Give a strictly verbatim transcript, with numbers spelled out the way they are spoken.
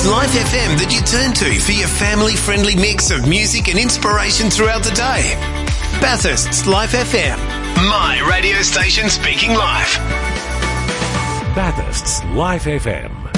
Life F M that you turn to for your family-friendly mix of music and inspiration throughout the day. Bathurst's Life F M. My radio station speaking live. Bathurst's Life F M.